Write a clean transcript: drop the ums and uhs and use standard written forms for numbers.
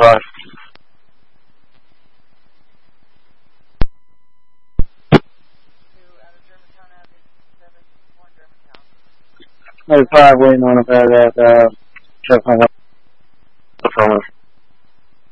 95. 95 waiting on about that check on performance.